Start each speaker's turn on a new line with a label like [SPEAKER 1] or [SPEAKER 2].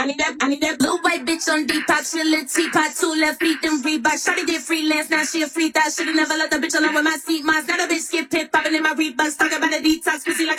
[SPEAKER 1] I need that blue white bitch on Depop, she a little teapot, 2 left feet, then Reebok. Shawty did freelance, now she a free thought. Should've never let the bitch alone with my seat. Mine's got a bitch skip pit, popping in my Reeboks, talking about a detox, pussy like